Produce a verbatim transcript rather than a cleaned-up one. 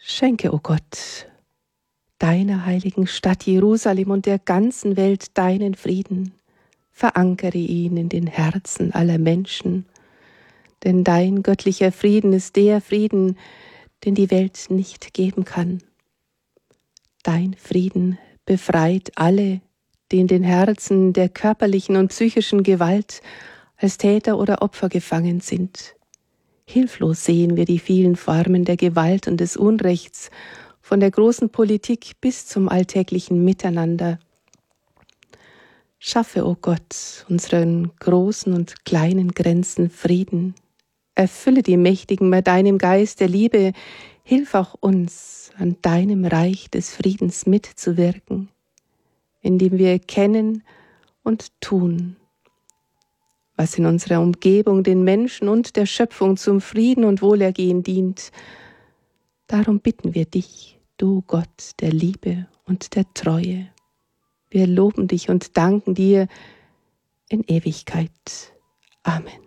Schenke, o Gott, deiner heiligen Stadt Jerusalem und der ganzen Welt deinen Frieden. Verankere ihn in den Herzen aller Menschen, denn dein göttlicher Frieden ist der Frieden, den die Welt nicht geben kann. Dein Frieden befreit alle, die in den Herzen der körperlichen und psychischen Gewalt als Täter oder Opfer gefangen sind. Hilflos sehen wir die vielen Formen der Gewalt und des Unrechts, von der großen Politik bis zum alltäglichen Miteinander. Schaffe, o Gott, unseren großen und kleinen Grenzen Frieden. Erfülle die Mächtigen mit deinem Geist der Liebe. Hilf auch uns, an deinem Reich des Friedens mitzuwirken, indem wir erkennen und tun, was in unserer Umgebung den Menschen und der Schöpfung zum Frieden und Wohlergehen dient. Darum bitten wir dich, du Gott der Liebe und der Treue. Wir loben dich und danken dir in Ewigkeit. Amen.